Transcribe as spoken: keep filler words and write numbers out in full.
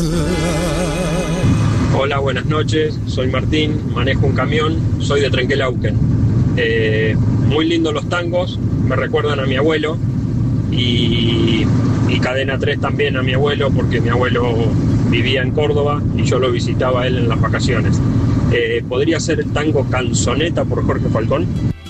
Hola, buenas noches, soy Martín, manejo un camión, soy de Trenquelauquen. Eh, muy lindos los tangos, me recuerdan a mi abuelo y, y Cadena tres también a mi abuelo, porque mi abuelo vivía en Córdoba y yo lo visitaba a él en las vacaciones. Eh, ¿Podría ser el tango Canzoneta por Jorge Falcón?